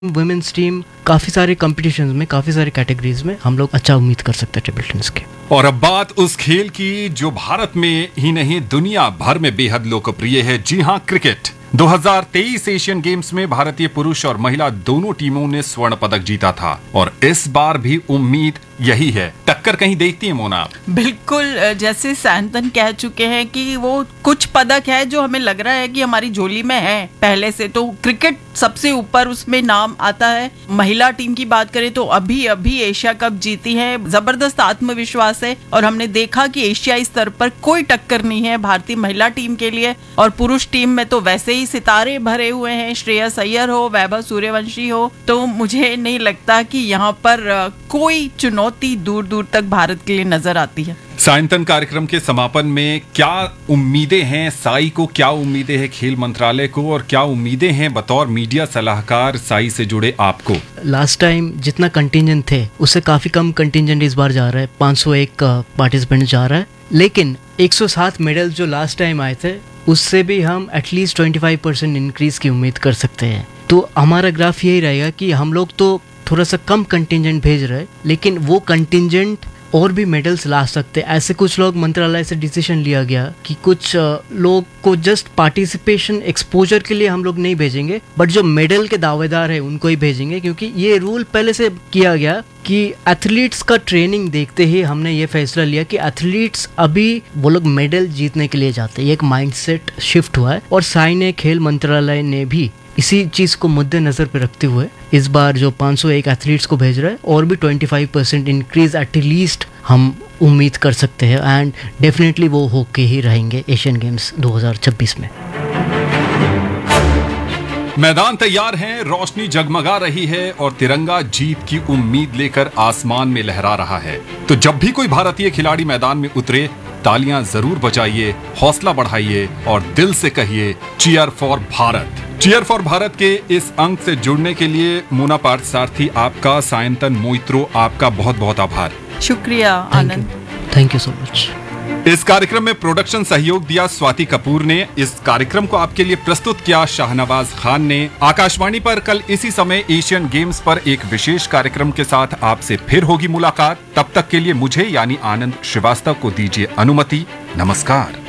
Women's team काफ़ी सारे competitions में, काफ़ी सारे कैटेगरीज में हम लोग अच्छा उम्मीद कर सकते हैं टेबल टेनिस के। और अब बात उस खेल की जो भारत में ही नहीं दुनिया भर में बेहद लोकप्रिय है। जी हां, क्रिकेट। 2023 एशियन गेम्स में भारतीय पुरुष और महिला दोनों टीमों ने स्वर्ण पदक जीता था और इस बार भी उम्मीद यही है। टक्कर कहीं देखती है मोना? बिल्कुल, जैसे सैंतन कह चुके हैं कि वो कुछ पदक है जो हमें लग रहा है कि हमारी झोली में है पहले से, तो क्रिकेट सबसे ऊपर उसमें नाम आता है। महिला टीम की बात करें तो अभी अभी एशिया कप जीती है, जबरदस्त आत्मविश्वास है और हमने देखा कि एशियाई स्तर पर कोई टक्कर नहीं है भारतीय महिला टीम के लिए। और पुरुष टीम में तो वैसे ही सितारे भरे हुए हैं, श्रेयस अय्यर हो, वैभव सूर्यवंशी हो, तो मुझे नहीं लगता कि यहाँ पर कोई चुनौती दूर दूर तक भारत के लिए नजर आती है। सायंतन कार्यक्रम के समापन में क्या उम्मीदें हैं साई को, क्या उम्मीदें हैं खेल मंत्रालय को और क्या उम्मीदें हैं बतौर मीडिया सलाहकार साई से जुड़े आपको? लास्ट टाइम जितना कंटिंजेंट थे उससे काफ़ी कम कंटिंजेंट इस बार जा रहा है, 501 पार्टिसिपेंट जा रहा है, लेकिन 107 मेडल जो लास्ट टाइम आए थे उससे भी हम एटलीस्ट 25% इंक्रीज की उम्मीद कर सकते हैं। तो हमारा ग्राफ यही रहेगा कि हम लोग तो थोड़ा सा कम कंटिंजेंट भेज रहे हैं, लेकिन वो कंटिंजेंट और भी मेडल्स ला सकते हैं। ऐसे कुछ लोग मंत्रालय से डिसीजन लिया गया कि कुछ लोग को जस्ट पार्टिसिपेशन एक्सपोजर के लिए हम लोग नहीं भेजेंगे, बट जो मेडल के दावेदार है उनको ही भेजेंगे, क्योंकि ये रूल पहले से किया गया कि एथलीट्स का ट्रेनिंग देखते ही हमने ये फैसला लिया कि एथलीट्स अभी वो लोग मेडल जीतने के लिए जाते हैं। ये एक माइंडसेट शिफ्ट हुआ है और साई ने, खेल मंत्रालय ने भी इसी चीज़ को मद्देनजर पे रखते हुए इस बार जो 501 एथलीट्स को भेज रहे हैं और भी 25% इंक्रीज एटलीस्ट हम उम्मीद कर सकते हैं एंड डेफिनेटली वो होके ही रहेंगे एशियन गेम्स 2026 में। मैदान तैयार है, रोशनी जगमगा रही है और तिरंगा जीत की उम्मीद लेकर आसमान में लहरा रहा है। तो जब भी कोई भारतीय खिलाड़ी मैदान में उतरे, तालियां जरूर बजाइए, हौसला बढ़ाइए और दिल से कहिए cheer for Bharat. Cheer for Bharat के इस अंक से जुड़ने के लिए मोना पार्थसारथी आपका, सायंतन मोइत्रो आपका बहुत बहुत आभार। शुक्रिया आनंद, थैंक यू सो मच। इस कार्यक्रम में प्रोडक्शन सहयोग दिया स्वाति कपूर ने। इस कार्यक्रम को आपके लिए प्रस्तुत किया शाहनवाज खान ने। आकाशवाणी पर कल इसी समय एशियन गेम्स पर एक विशेष कार्यक्रम के साथ आपसे फिर होगी मुलाकात। तब तक के लिए मुझे यानी आनंद श्रीवास्तव को दीजिए अनुमति। नमस्कार।